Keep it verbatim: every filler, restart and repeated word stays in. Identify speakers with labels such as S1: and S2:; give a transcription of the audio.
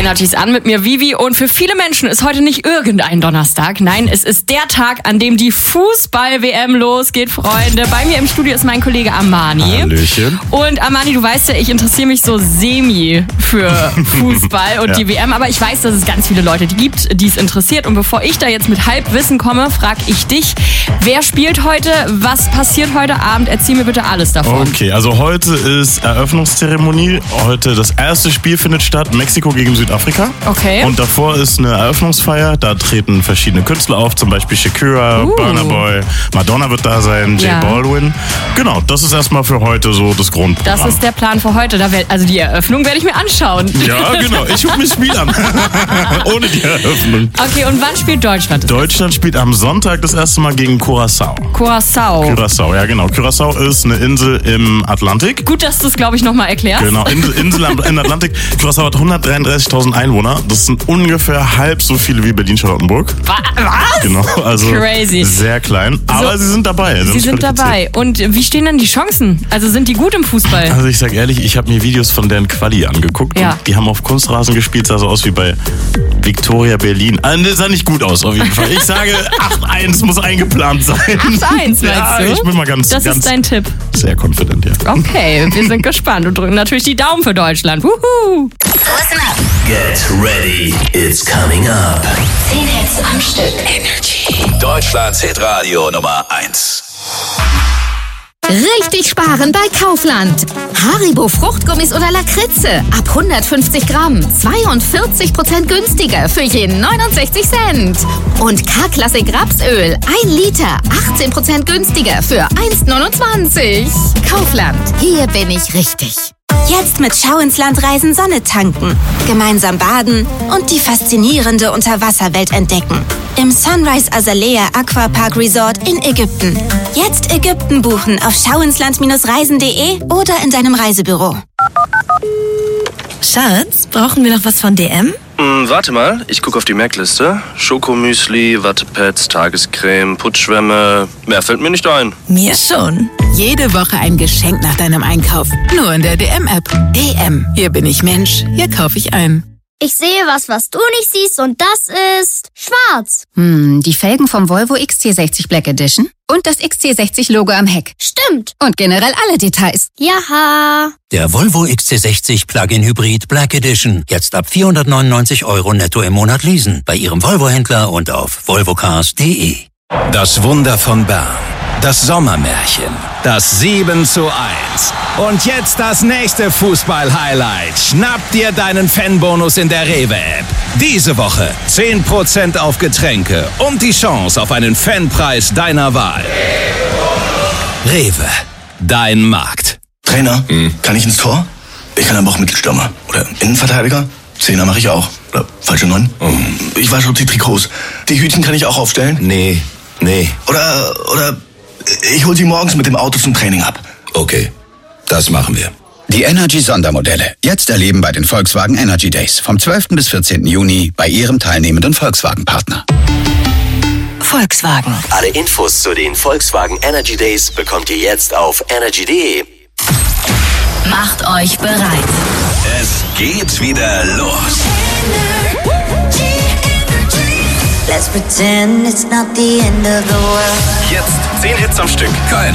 S1: Energies an, mit mir Vivi, und für viele Menschen ist heute nicht irgendein Donnerstag. Nein, es ist der Tag, an dem die Fußball-W M losgeht, Freunde. Bei mir im Studio ist mein Kollege Armani.
S2: Hallöchen.
S1: Und Armani, du weißt ja, ich interessiere mich so semi für Fußball und ja. die W M, aber ich weiß, dass es ganz viele Leute gibt, die es interessiert. Und bevor ich da jetzt mit Halbwissen komme, frage ich dich, wer spielt heute, was passiert heute Abend? Erzähl mir bitte alles davon.
S2: Okay, also heute ist Eröffnungszeremonie. Heute das erste Spiel findet statt, Mexiko gegen Südafrika.
S1: Okay.
S2: Und davor ist eine Eröffnungsfeier, da treten verschiedene Künstler auf, zum Beispiel Shakira, uh. Burna Boy, Madonna wird da sein, J
S1: ja.
S2: Balvin. Genau, das ist erstmal für heute so das Grundprogramm.
S1: Das ist der Plan für heute. Da werd, also die Eröffnung werde ich mir anschauen.
S2: Ja, genau. Ich gucke mir das Spiel an. Ohne die Eröffnung.
S1: Okay, und wann spielt Deutschland?
S2: Deutschland spielt am Sonntag das erste Mal gegen Curaçao.
S1: Curaçao.
S2: Curaçao, ja genau. Curaçao ist eine Insel im Atlantik.
S1: Gut, dass du es, glaube ich, nochmal erklärst.
S2: Genau, Insel, Insel im Atlantik. Curaçao hat hundertdreiunddreißigtausend Einwohner. Das sind ungefähr halb so viele wie Berlin-Charlottenburg.
S1: Was?
S2: Genau, also
S1: crazy.
S2: Sehr klein. Aber so, sie sind dabei.
S1: Sie sind dabei. Und wie stehen denn die Chancen? Also sind die gut im Fußball?
S2: Also ich sag ehrlich, ich habe mir Videos von deren Quali angeguckt.
S1: Ja.
S2: Und die haben auf Kunstrasen gespielt, sah so aus wie bei Viktoria Berlin. Also das sah nicht gut aus auf jeden Fall. Ich sage, acht eins muss eingeplant sein.
S1: acht eins meinst
S2: ja,
S1: du?
S2: Ich bin mal ganz,
S1: das
S2: ganz
S1: ist dein Tipp.
S2: Sehr confident, ja.
S1: Okay, wir sind gespannt und drücken natürlich die Daumen für Deutschland. Wuhu!
S3: Listen up.
S4: Get ready, it's coming up.
S3: Zehn Hits am Stück. Energy.
S4: Deutschlands Hitradio Nummer eins.
S5: Richtig sparen bei Kaufland. Haribo Fruchtgummis oder Lakritze ab hundertfünfzig Gramm. zweiundvierzig Prozent günstiger für jeden neunundsechzig Cent. Und K-Klassik Rapsöl ein Liter. achtzehn Prozent günstiger für eins neunundzwanzig. Kaufland. Hier bin ich richtig.
S6: Jetzt mit Schau ins Land reisen, Sonne tanken, gemeinsam baden und die faszinierende Unterwasserwelt entdecken. Im Sunrise Azalea Aquapark Resort in Ägypten. Jetzt Ägypten buchen auf schauinsland reisen punkt de oder in deinem Reisebüro.
S7: Schatz, brauchen wir noch was von D M?
S8: Hm, warte mal, ich gucke auf die Merkliste. Schokomüsli, Wattepads, Tagescreme, Putzschwämme. Mehr fällt mir nicht ein.
S7: Mir schon. Jede Woche ein Geschenk nach deinem Einkauf. Nur in der D M-App. D M. Hier bin ich Mensch. Hier kaufe ich ein.
S9: Ich sehe was, was du nicht siehst, und das ist schwarz.
S10: Hm, die Felgen vom Volvo X C sechzig Black Edition und das X C sechzig Logo am Heck.
S9: Stimmt.
S10: Und generell alle Details.
S9: Jaha.
S4: Der Volvo X C sechzig Plug-in Hybrid Black Edition. Jetzt ab vierhundertneunundneunzig Euro netto im Monat leasen. Bei Ihrem Volvo-Händler und auf volvocars punkt de. Das Wunder von Bern. Das Sommermärchen. Das sieben zu eins. Und jetzt das nächste Fußball-Highlight. Schnapp dir deinen Fanbonus in der Rewe-App. Diese Woche zehn Prozent auf Getränke und die Chance auf einen Fanpreis deiner Wahl. Rewe. Dein Markt.
S11: Trainer, hm. kann ich ins Tor? Ich kann aber auch Mittelstürmer. Oder Innenverteidiger. Zehner mache ich auch. Oder falsche Neun. Hm. Ich wasche die Trikots. Die Hütchen kann ich auch aufstellen?
S4: Nee, nee.
S11: Oder, oder ich hol sie morgens mit dem Auto zum Training ab.
S4: Okay, das machen wir.
S12: Die Energy-Sondermodelle. Jetzt erleben bei den Volkswagen Energy Days. Vom zwölften bis vierzehnten Juni bei Ihrem teilnehmenden Volkswagen-Partner.
S7: Volkswagen.
S4: Alle Infos zu den Volkswagen Energy Days bekommt ihr jetzt auf energy punkt de.
S3: Macht euch bereit.
S4: Es geht wieder los.
S13: Let's pretend it's not the end of the world.
S8: Jetzt zehn Hits am Stück.
S4: Keine